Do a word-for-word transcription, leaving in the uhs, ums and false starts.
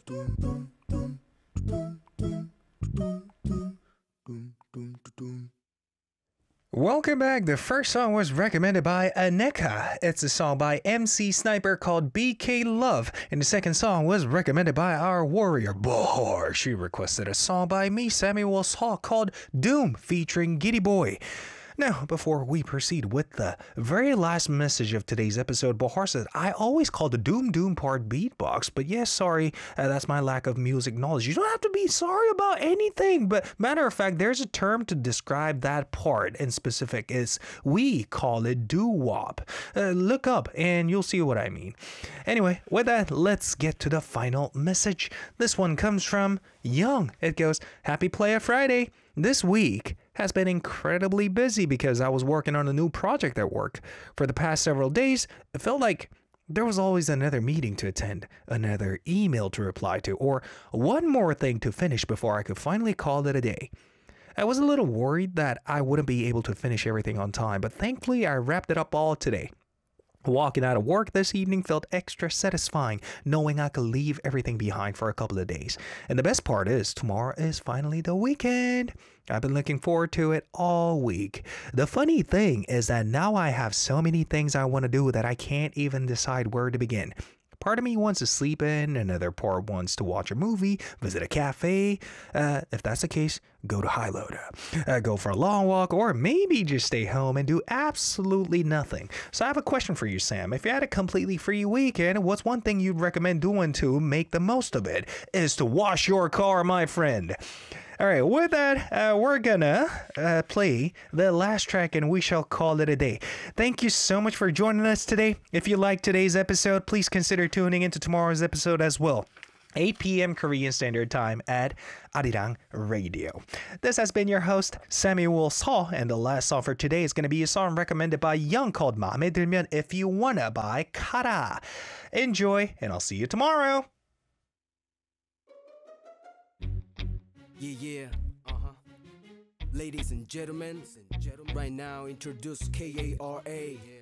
Welcome back. The first song was recommended by Aneka. It's a song by M C Sniper called B K Love. And the second song was recommended by our warrior, Bohor. She requested a song by me, Samuel Saw, called Doom featuring Giddy Boy. Now, before we proceed with the very last message of today's episode, Bahar said, I always call the Doom Doom part beatbox, but yes, sorry, uh, that's my lack of music knowledge. You don't have to be sorry about anything, but matter of fact, there's a term to describe that part in specific. Is we call it doo-wop. Uh, look up and you'll see what I mean. Anyway, with that, let's get to the final message. This one comes from Young. It goes, Happy Playa Friday. This week has been incredibly busy because I was working on a new project at work. For the past several days, it felt like there was always another meeting to attend, another email to reply to, or one more thing to finish before I could finally call it a day. I was a little worried that I wouldn't be able to finish everything on time, but thankfully I wrapped it up all today. Walking out of work this evening felt extra satisfying, knowing I could leave everything behind for a couple of days. And the best part is, tomorrow is finally the weekend. I've been looking forward to it all week. The funny thing is that now I have so many things I want to do that I can't even decide where to begin. Part of me wants to sleep in, another part wants to watch a movie, visit a cafe. Uh, if that's the case, go to High Loader. Uh, go for a long walk, or maybe just stay home and do absolutely nothing. So I have a question for you, Sam. If you had a completely free weekend, what's one thing you'd recommend doing to make the most of it? Is to wash your car, my friend. All right, with that, uh, we're gonna uh, play the last track and we shall call it a day. Thank you so much for joining us today. If you liked today's episode, please consider tuning into tomorrow's episode as well. eight p.m. Korean Standard Time at Arirang Radio. This has been your host, Samuel Saw, and the last song for today is going to be a song recommended by Young called 마음에 들면 If You Wanna by Kara. Enjoy, and I'll see you tomorrow. Yeah, yeah, uh-huh. Ladies and gentlemen, right now introduce K A R A.